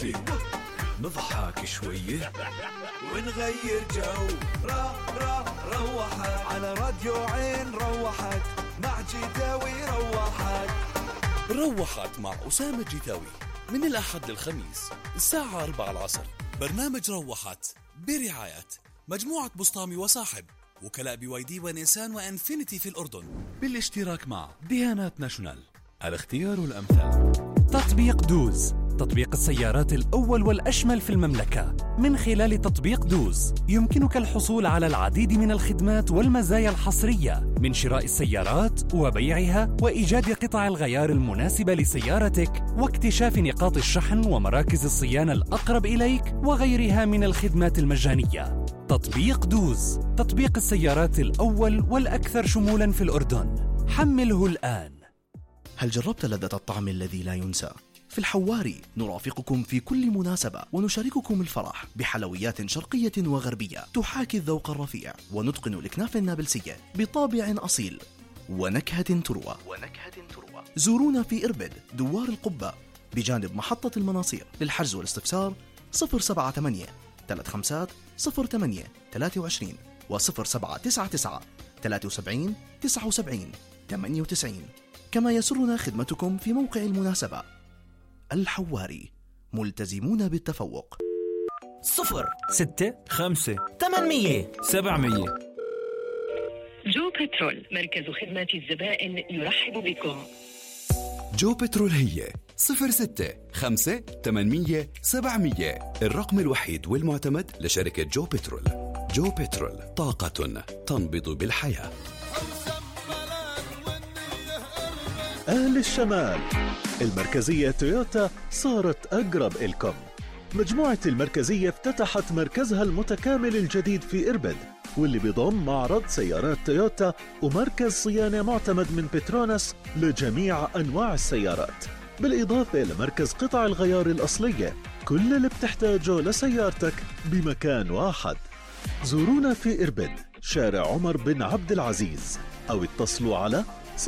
وطي نضحك شوية ونغير جو. روحت على راديو عين روحت مع جيتاوي روحت مع أسامة جيتاوي من الأحد للخميس الساعة 4 العصر. برنامج روحت برعاية مجموعة بسطامي وصاحب، وكلاء BYD ونيسان وإنفينيتي في الأردن، بالاشتراك مع ديانات ناشونال. الاختيار الأمثل تطبيق دوز، تطبيق السيارات الأول والأشمل في المملكة. من خلال تطبيق دوز يمكنك الحصول على العديد من الخدمات والمزايا الحصرية، من شراء السيارات وبيعها وإيجاد قطع الغيار المناسبة لسيارتك واكتشاف نقاط الشحن ومراكز الصيانة الأقرب إليك وغيرها من الخدمات المجانية. تطبيق دوز، تطبيق السيارات الأول والأكثر شمولاً في الأردن. حمله الآن. هل جربت لذة الطعم الذي لا ينسى؟ في الحواري نرافقكم في كل مناسبة ونشارككم الفرح بحلويات شرقية وغربية تحاكي الذوق الرفيع، ونتقن الأكناف النابلسية بطابع أصيل ونكهة تروى. زورونا في إربد دوار القبة بجانب محطة المناصير. للحجز والاستفسار 078 35 08 23 و 0799 73 79 98. كما يسرنا خدمتكم في موقع المناسبة. الحواري، ملتزمون بالتفوق. 065-800-700. جو بترول، مركز خدمات الزبائن يرحب بكم. جو بترول هي 065-800-700، الرقم الوحيد والمعتمد لشركة جو بترول. جو بترول، طاقة تنبض بالحياة. أهل الشمال، المركزية تويوتا صارت أقرب إلكم. مجموعة المركزية افتتحت مركزها المتكامل الجديد في إربد، واللي بيضم معرض سيارات تويوتا ومركز صيانة معتمد من بتروناس لجميع أنواع السيارات، بالإضافة لمركز قطع الغيار الأصلية. كل اللي بتحتاجه لسيارتك بمكان واحد. زورونا في إربد شارع عمر بن عبد العزيز، أو اتصلوا على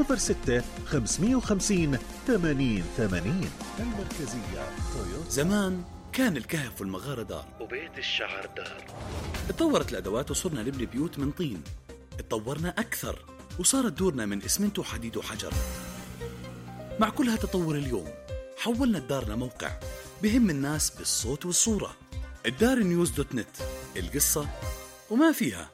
06-550-8080. المركزية تويوتا. زمان كان الكهف والمغارة دار وبيت الشعر دار. اتطورت الأدوات وصرنا نبني بيوت من طين. اتطورنا أكثر وصارت دورنا من إسمنت وحديد وحجر. مع كل هالتطور اليوم حولنا الدار لموقع بهم الناس بالصوت والصورة. الدار نيوز دوت نت، القصة وما فيها.